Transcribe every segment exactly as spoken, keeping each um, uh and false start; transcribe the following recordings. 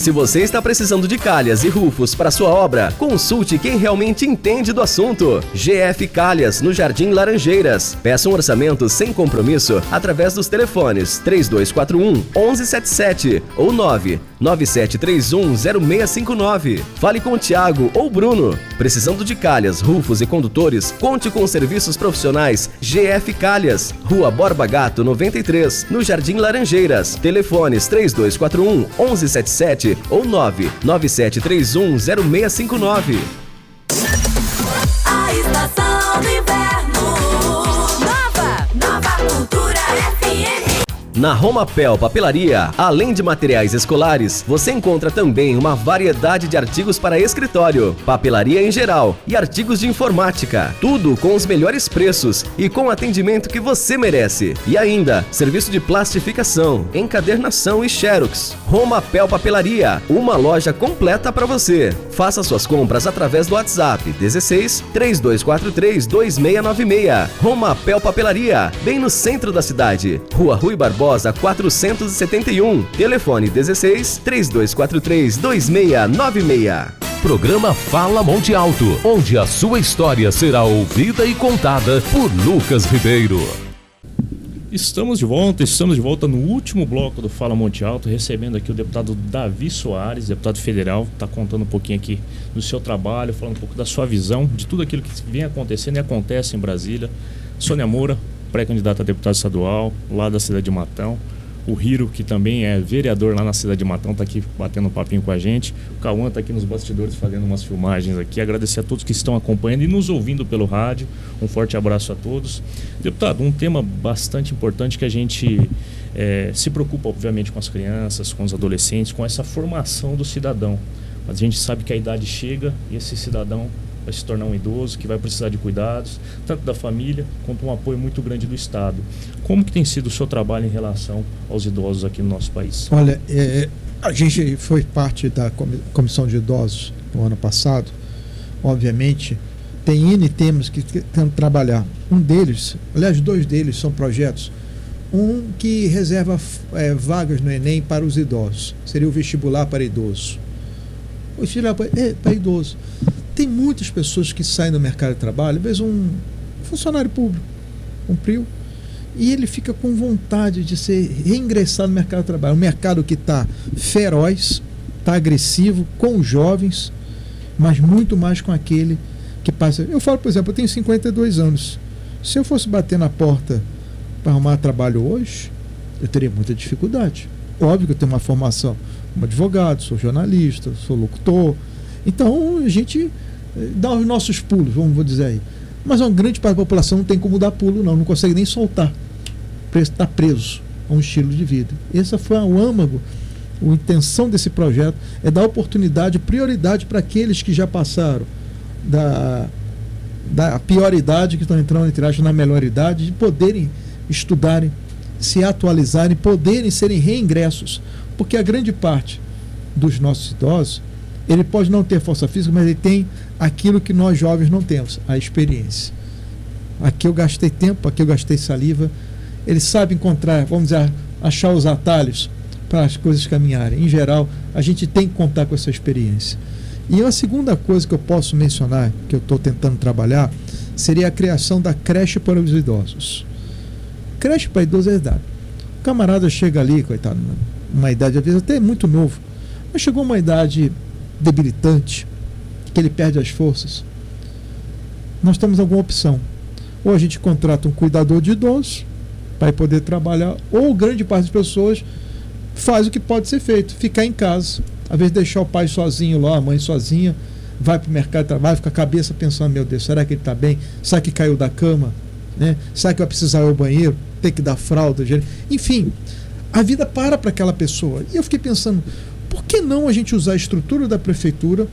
Se você está precisando de calhas e rufos para sua obra, consulte quem realmente entende do assunto. G F Calhas, no Jardim Laranjeiras. Peça um orçamento sem compromisso através dos telefones três dois quatro um, um um sete sete ou nove nove sete três um, zero seis cinco nove. Fale com o Thiago ou Bruno. Precisando de calhas, rufos e condutores, conte com os serviços profissionais G F Calhas, Rua Borba Gato noventa e três, no Jardim Laranjeiras. Telefones três dois quatro um, um um sete sete ou nove nove sete três um, zero seis cinco nove. A estação do inverno. Nova, Nova Cultura F M. Na Romapel Papelaria, além de materiais escolares, você encontra também uma variedade de artigos para escritório, papelaria em geral e artigos de informática. Tudo com os melhores preços e com o atendimento que você merece. E ainda, serviço de plastificação, encadernação e xerox. Romapel Papelaria, uma loja completa para você. Faça suas compras através do WhatsApp dezesseis, três dois quatro três, dois seis nove seis. Romapel Papelaria, bem no centro da cidade. Rua Rui Barbosa quatrocentos e setenta e um. Telefone dezesseis, três dois quatro três, dois seis nove seis. Programa Fala Monte Alto, onde a sua história será ouvida e contada por Lucas Ribeiro. Estamos de volta, estamos de volta no último bloco do Fala Monte Alto, recebendo aqui o deputado Davi Soares, deputado federal, está contando um pouquinho aqui do seu trabalho, falando um pouco da sua visão, de tudo aquilo que vem acontecendo e acontece em Brasília. Sônia Moura, pré-candidata a deputado estadual, lá da cidade de Matão. O Hiro, que também é vereador lá na cidade de Matão, está aqui batendo um papinho com a gente. O Cauã está aqui nos bastidores fazendo umas filmagens aqui. Agradecer a todos que estão acompanhando e nos ouvindo pelo rádio. Um forte abraço a todos. Deputado, um tema bastante importante que a gente é, se preocupa, obviamente, com as crianças, com os adolescentes, com essa formação do cidadão. Mas a gente sabe que a idade chega e esse cidadão vai se tornar um idoso que vai precisar de cuidados, tanto da família quanto um apoio muito grande do Estado. Como que tem sido o seu trabalho em relação aos idosos aqui no nosso país? Olha, é, a gente foi parte da Comissão de Idosos no ano passado. Obviamente, tem N temas que temos que trabalhar. Um deles, aliás, dois deles são projetos. Um que reserva é, vagas no Enem para os idosos. Seria o vestibular para idosos. O vestibular para, é, para idosos. Tem muitas pessoas que saem do mercado de trabalho, às vezes um funcionário público, um P R I U, e ele fica com vontade de ser reingressado no mercado de trabalho. Um mercado que está feroz, está agressivo com os jovens, mas muito mais com aquele que passa. Eu falo, por exemplo, eu tenho cinquenta e dois anos. Se eu fosse bater na porta para arrumar trabalho hoje, eu teria muita dificuldade. Óbvio que eu tenho uma formação como advogado, sou jornalista, sou locutor. Então a gente dá os nossos pulos, vamos dizer aí. Mas uma grande parte da população não tem como dar pulo, não, não consegue nem soltar. Está preso a um estilo de vida. Essa foi o âmago, a intenção desse projeto é dar oportunidade, prioridade para aqueles que já passaram da, da pior idade, que estão entrando entre aspas, na melhor idade, de poderem estudarem, se atualizarem, poderem serem reingressos. Porque a grande parte dos nossos idosos, ele pode não ter força física, mas ele tem aquilo que nós jovens não temos, a experiência. Aqui eu gastei tempo, aqui eu gastei saliva. Ele sabe encontrar, vamos dizer, achar os atalhos para as coisas caminharem. Em geral, a gente tem que contar com essa experiência. E a segunda coisa que eu posso mencionar, que eu estou tentando trabalhar, seria a criação da creche para os idosos. Creche para idosos é idade. O camarada chega ali, coitado, uma idade, às vezes até muito novo, mas chegou uma idade debilitante, que ele perde as forças. Nós temos alguma opção. Ou a gente contrata um cuidador de idosos para poder trabalhar, ou grande parte das pessoas faz o que pode ser feito, ficar em casa, às vezes deixar o pai sozinho lá, a mãe sozinha, vai para o mercado de trabalho, fica a cabeça pensando, meu Deus, será que ele está bem? Será que caiu da cama? Né? Será que vai precisar ir ao banheiro? Tem que dar fralda? Enfim, a vida para para aquela pessoa. E eu fiquei pensando, por que não a gente usar a estrutura da prefeitura,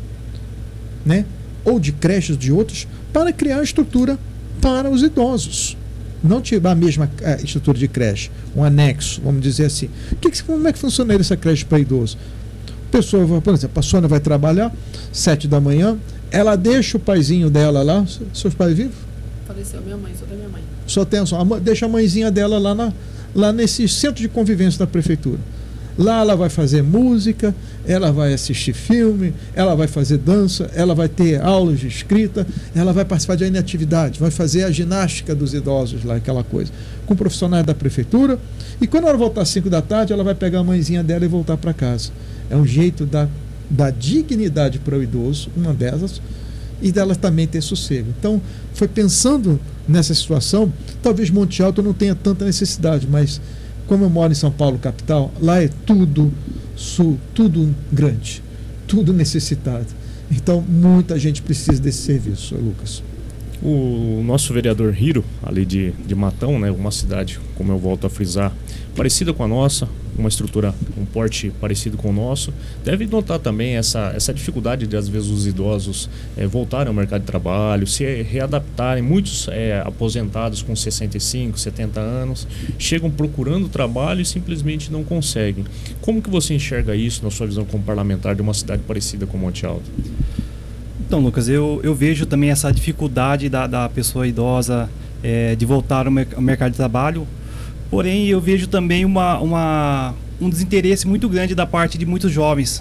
né, ou de creches de outros, para criar a estrutura para os idosos? Não tirar a mesma a estrutura de creche, um anexo, vamos dizer assim. Que que, como é que funcionaria essa creche para idosos? A pessoa, por exemplo, a Sônia vai trabalhar, sete da manhã, ela deixa o paizinho dela lá, seus pais vivos? Faleceu minha mãe, só tem minha mãe. Só tem a, deixa a mãezinha dela lá, na, lá nesse centro de convivência da prefeitura. Lá ela vai fazer música, ela vai assistir filme, ela vai fazer dança, ela vai ter aulas de escrita, ela vai participar de atividade, vai fazer a ginástica dos idosos lá, aquela coisa, com profissionais da prefeitura. E quando ela voltar às cinco da tarde, ela vai pegar a mãezinha dela e voltar para casa. É um jeito da, da dignidade para o idoso, uma delas, e dela também ter sossego. Então, foi pensando nessa situação. Talvez Monte Alto não tenha tanta necessidade, mas como eu moro em São Paulo, capital, lá é tudo sul, tudo grande, tudo necessitado. Então, muita gente precisa desse serviço, Lucas. O nosso vereador Hiro, ali de, de Matão, né, uma cidade, como eu volto a frisar, parecida com a nossa, uma estrutura, um porte parecido com o nosso, deve notar também essa, essa dificuldade de, às vezes, os idosos é, voltarem ao mercado de trabalho, se readaptarem. Muitos é, aposentados com sessenta e cinco, setenta anos, chegam procurando trabalho e simplesmente não conseguem. Como que você enxerga isso na sua visão como parlamentar de uma cidade parecida com Monte Alto? Então, Lucas, eu, eu vejo também essa dificuldade da, da pessoa idosa é, de voltar ao, mer ao mercado de trabalho, porém eu vejo também uma, uma, um desinteresse muito grande da parte de muitos jovens.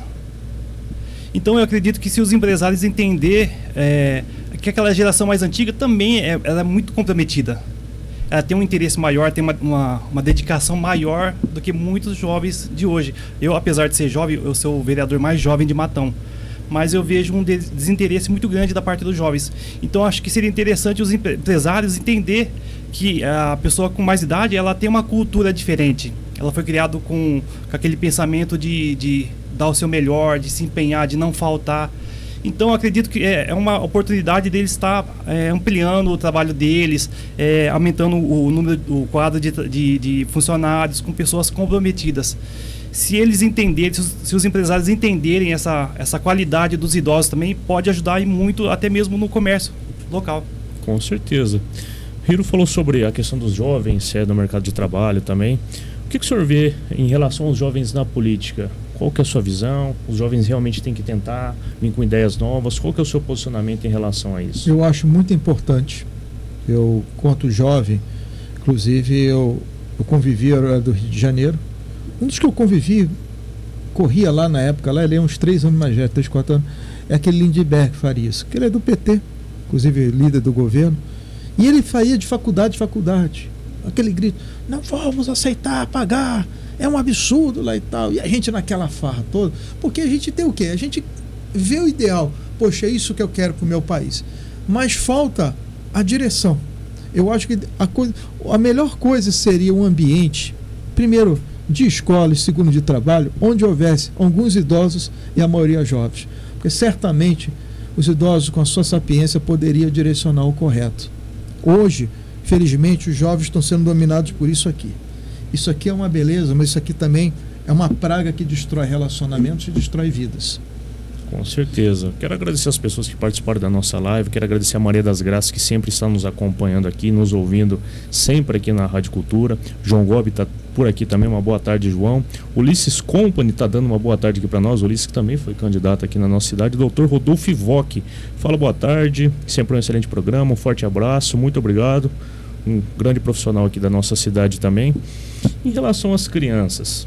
Então eu acredito que se os empresários entender é, que aquela geração mais antiga também é, ela é muito comprometida, ela tem um interesse maior, tem uma, uma, uma dedicação maior do que muitos jovens de hoje. Eu, apesar de ser jovem, eu sou o vereador mais jovem de Matão, mas eu vejo um desinteresse muito grande da parte dos jovens. Então acho que seria interessante os empresários entender que a pessoa com mais idade, ela tem uma cultura diferente. Ela foi criada com, com aquele pensamento de, de dar o seu melhor, de se empenhar, de não faltar. Então acredito que é, é uma oportunidade deles estar é, ampliando o trabalho deles, é, aumentando o número, o quadro de, de, de funcionários com pessoas comprometidas. Se eles entenderem, se os, se os empresários entenderem essa, essa qualidade dos idosos também, pode ajudar e muito até mesmo no comércio local. Com certeza. Hiro falou sobre a questão dos jovens, é, no mercado de trabalho também. O que, que o senhor vê em relação aos jovens na política? Qual que é a sua visão? Os jovens realmente têm que tentar vir com ideias novas? Qual que é o seu posicionamento em relação a isso? Eu acho muito importante. Eu, quanto jovem, inclusive eu, eu convivi, eu era do Rio de Janeiro. Um dos que eu convivi, corria lá na época, lá ele é uns três anos mais velho, três, quatro anos, é aquele Lindbergh Farias, que ele é do P T, inclusive líder do governo, e ele saía de faculdade em faculdade, aquele grito, não vamos aceitar pagar, é um absurdo lá e tal, e a gente naquela farra toda, porque a gente tem o quê? A gente vê o ideal, poxa, é isso que eu quero para o meu país, mas falta a direção. Eu acho que a, coisa, a melhor coisa seria um ambiente, primeiro, de escola e segundo de trabalho, onde houvesse alguns idosos e a maioria jovens, porque certamente os idosos com a sua sapiência poderiam direcionar o correto. Hoje, felizmente, os jovens estão sendo dominados por isso aqui. Isso aqui é uma beleza, mas isso aqui também é uma praga que destrói relacionamentos e destrói vidas. Com certeza. Quero agradecer as pessoas que participaram da nossa live, quero agradecer a Maria das Graças, que sempre está nos acompanhando aqui, nos ouvindo sempre aqui na Rádio Cultura. João Gobi está por aqui também, uma boa tarde, João. Ulisses Company está dando uma boa tarde aqui para nós, Ulisses que também foi candidato aqui na nossa cidade. Doutor Rodolfo Ivoque, fala boa tarde, sempre um excelente programa, um forte abraço, muito obrigado. Um grande profissional aqui da nossa cidade também. Em relação às crianças,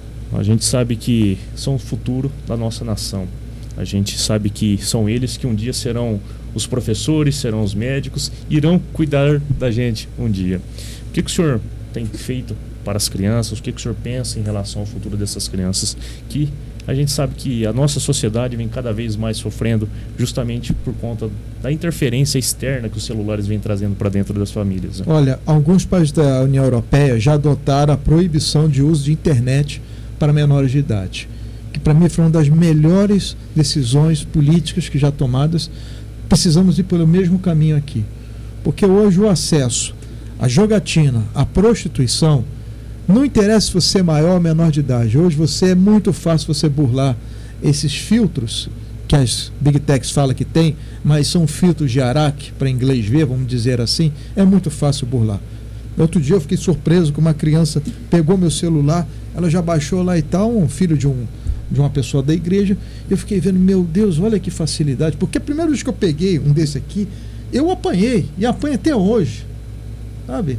a gente sabe que são o futuro da nossa nação. A gente sabe que são eles que um dia serão os professores, serão os médicos, irão cuidar da gente um dia. O que, que o senhor tem feito para as crianças? O que, que o senhor pensa em relação ao futuro dessas crianças? Que a gente sabe que a nossa sociedade vem cada vez mais sofrendo justamente por conta da interferência externa que os celulares vêm trazendo para dentro das famílias, né? Olha, alguns países da União Europeia já adotaram a proibição de uso de internet para menores de idade, que para mim foi uma das melhores decisões políticas que já tomadas. Precisamos ir pelo mesmo caminho aqui, porque hoje o acesso à jogatina, à prostituição, não interessa se você é maior ou menor de idade. Hoje você é muito fácil você burlar esses filtros que as Big Techs falam que tem, mas são filtros de Araque, para inglês ver, vamos dizer assim, é muito fácil burlar. Outro dia eu fiquei surpreso que uma criança pegou meu celular, ela já baixou lá e tal, um filho de, um, de uma pessoa da igreja, eu fiquei vendo, meu Deus, olha que facilidade, porque a primeira vez que eu peguei um desse aqui, eu apanhei, e apanho até hoje, sabe?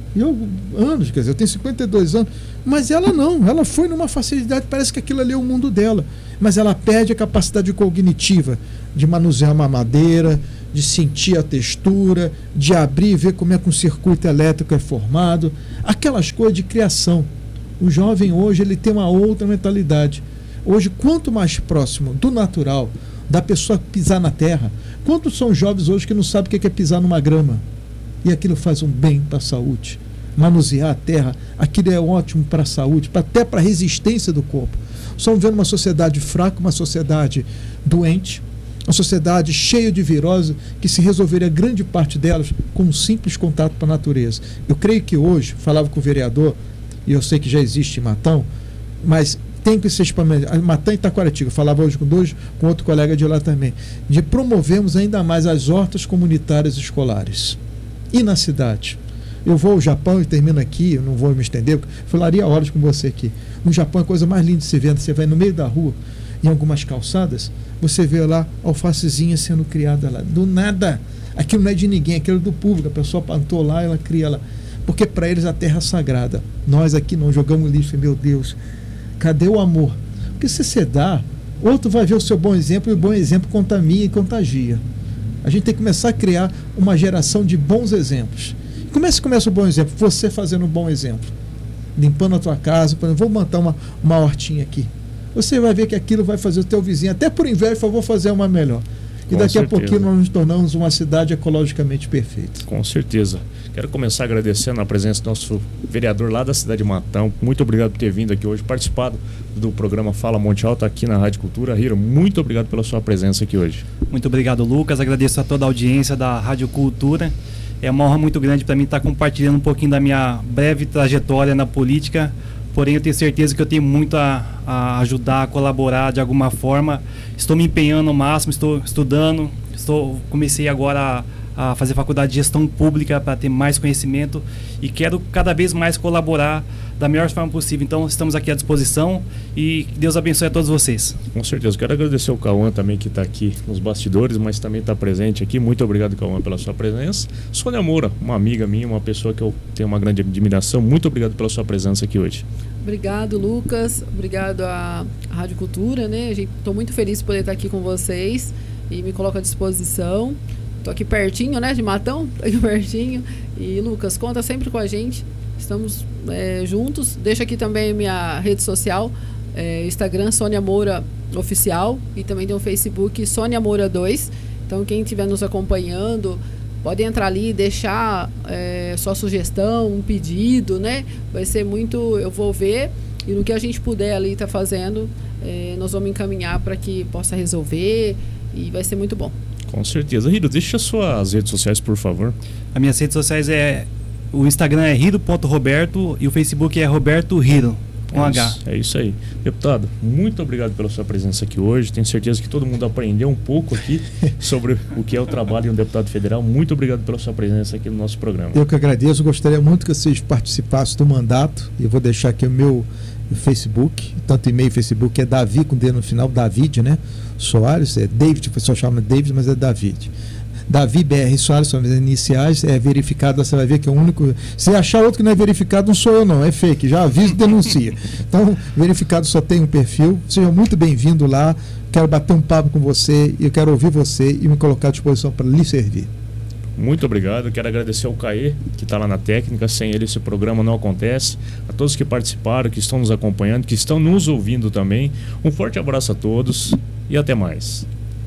E eu, anos, quer dizer, eu tenho cinquenta e dois anos, mas ela não, ela foi numa facilidade, parece que aquilo ali é o mundo dela, mas ela perde a capacidade cognitiva de manusear uma madeira, de sentir a textura, de abrir e ver como é que um circuito elétrico é formado, aquelas coisas de criação. O jovem hoje ele tem uma outra mentalidade. Hoje, quanto mais próximo do natural, da pessoa pisar na terra, quantos são jovens hoje que não sabem o que é pisar numa grama? E aquilo faz um bem para a saúde. Manusear a terra, aquilo é ótimo para a saúde, até para a resistência do corpo. Estamos vendo uma sociedade fraca, uma sociedade doente, uma sociedade cheia de virose, que se resolveria grande parte delas com um simples contato com a natureza. Eu creio que hoje, falava com o vereador, e eu sei que já existe em Matão, mas tem que ser expandido. Matão e Itacoatiga, eu falava hoje com dois, com outro colega de lá também, de promovermos ainda mais as hortas comunitárias escolares. E na cidade? Eu vou ao Japão e termino aqui, eu não vou me estender, porque falaria horas com você aqui. No Japão é a coisa mais linda de se ver, você vai no meio da rua, em algumas calçadas, você vê lá alfacezinha sendo criada lá. Do nada. Aquilo não é de ninguém, aquilo é do público. A pessoa plantou lá, ela cria lá. Porque para eles a terra é sagrada. Nós aqui não jogamos lixo, meu Deus. Cadê o amor? Porque se você dá, outro vai ver o seu bom exemplo e o bom exemplo contamina e contagia. A gente tem que começar a criar uma geração de bons exemplos. Como é que começa o bom exemplo? Você fazendo um bom exemplo. Limpando a tua casa, por exemplo, vou montar uma, uma hortinha aqui. Você vai ver que aquilo vai fazer o teu vizinho, até por inveja, por favor, fazer uma melhor. E Com daqui certeza. a pouquinho nós nos tornamos uma cidade ecologicamente perfeita. Com certeza. Quero começar agradecendo a presença do nosso vereador lá da cidade de Matão. Muito obrigado por ter vindo aqui hoje, participado do programa Fala Monte Alto aqui na Rádio Cultura. Hiro, muito obrigado pela sua presença aqui hoje. Muito obrigado, Lucas. Agradeço a toda a audiência da Rádio Cultura. É uma honra muito grande para mim estar compartilhando um pouquinho da minha breve trajetória na política. Porém, eu tenho certeza que eu tenho muito a, a ajudar, a colaborar de alguma forma. Estou me empenhando ao máximo, estou estudando. Estou, comecei agora a, a fazer faculdade de gestão pública para ter mais conhecimento e quero cada vez mais colaborar da melhor forma possível. Então, estamos aqui à disposição e que Deus abençoe a todos vocês. Com certeza. Quero agradecer o Cauã também, que está aqui nos bastidores, mas também está presente aqui. Muito obrigado, Cauã, pela sua presença. Sônia Moura, uma amiga minha, uma pessoa que eu tenho uma grande admiração. Muito obrigado pela sua presença aqui hoje. Obrigado, Lucas. Obrigado à Rádio Cultura, né? Estou muito feliz por poder estar aqui com vocês e me coloco à disposição. Estou aqui pertinho, né, de Matão, tô aqui pertinho. E, Lucas, conta sempre com a gente. Estamos é, juntos. Deixa aqui também minha rede social, é, Instagram, Sônia Moura Oficial, e também tem o Facebook Sônia Moura dois. Então, quem estiver nos acompanhando, pode entrar ali e deixar é, sua sugestão, um pedido, né? Vai ser muito, eu vou ver, e no que a gente puder ali estar tá fazendo, é, nós vamos encaminhar para que possa resolver, e vai ser muito bom. Com certeza. Hiro, deixa suas redes sociais, por favor. As minhas redes sociais é... O Instagram é hiro ponto roberto e o Facebook é Roberto Hiro, com é H. Isso, é isso aí. Deputado, muito obrigado pela sua presença aqui hoje. Tenho certeza que todo mundo aprendeu um pouco aqui sobre o que é o trabalho de um deputado federal. Muito obrigado pela sua presença aqui no nosso programa. Eu que agradeço, gostaria muito que vocês participassem do mandato. Eu vou deixar aqui o meu Facebook, tanto e-mail e Facebook é Davi com D no final, David, né? Soares, é David, o pessoal chama David, mas é David. Davi B R Soares, são as iniciais, é verificado, você vai ver que é o único. Se achar outro que não é verificado, não sou eu não, é fake, já aviso e denuncia. Então, verificado só tem um perfil, seja muito bem-vindo lá, quero bater um papo com você, eu quero ouvir você e me colocar à disposição para lhe servir. Muito obrigado, quero agradecer ao Caê, que está lá na técnica, sem ele esse programa não acontece, a todos que participaram, que estão nos acompanhando, que estão nos ouvindo também, um forte abraço a todos e até mais.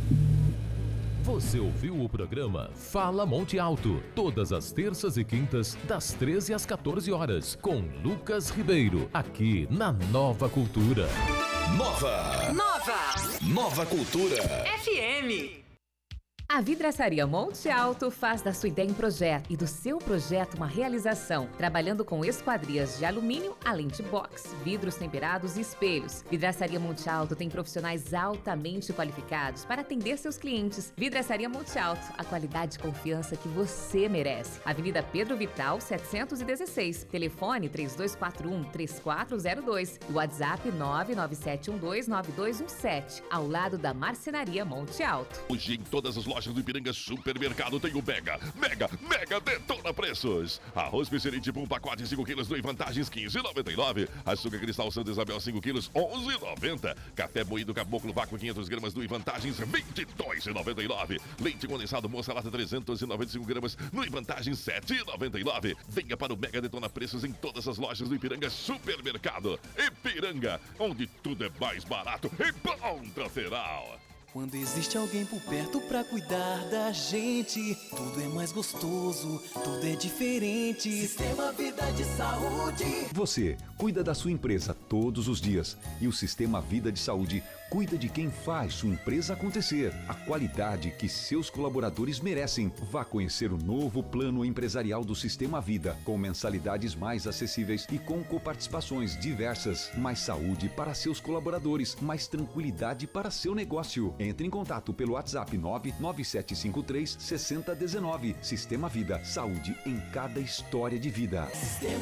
Você ouviu o programa Fala Monte Alto, todas as terças e quintas, das treze às quatorze horas, com Lucas Ribeiro, aqui na Nova Cultura. Nova! Nova Nova Cultura! F M. A Vidraçaria Monte Alto faz da sua ideia um projeto e do seu projeto uma realização, trabalhando com esquadrias de alumínio, além de box, vidros temperados e espelhos. Vidraçaria Monte Alto tem profissionais altamente qualificados para atender seus clientes. Vidraçaria Monte Alto, a qualidade e confiança que você merece. Avenida Pedro Vital, setecentos e dezesseis, telefone três dois quatro um, três quatro zero dois e WhatsApp nove nove sete um dois nove dois um sete, ao lado da Marcenaria Monte Alto. Hoje em todas as lojas lojas do Ipiranga Supermercado tem o Mega, Mega, Mega Detona Preços. Arroz Piscirim tipo um pacote cinco quilos do Vantagens quinze reais e noventa e nove centavos. Açúcar Cristal Santa Isabel cinco quilos onze reais e noventa centavos. Café moído Caboclo Vácuo quinhentas gramas do Vantagens vinte e dois reais e noventa e nove centavos. Leite condensado Moça Lata trezentas e noventa e cinco gramas no Vantagens sete reais e noventa e nove centavos. Venha para o Mega Detona Preços em todas as lojas do Ipiranga Supermercado. Ipiranga, onde tudo é mais barato e ponto final. Quando existe alguém por perto pra cuidar da gente, tudo é mais gostoso, tudo é diferente. Sistema Vida de Saúde. Você cuida da sua empresa todos os dias e o Sistema Vida de Saúde cuida de quem faz sua empresa acontecer. A qualidade que seus colaboradores merecem. Vá conhecer o novo plano empresarial do Sistema Vida, com mensalidades mais acessíveis e com coparticipações diversas. Mais saúde para seus colaboradores, mais tranquilidade para seu negócio. Entre em contato pelo WhatsApp nove nove sete cinco três seis zero um nove. Sistema Vida, saúde em cada história de vida. Sistema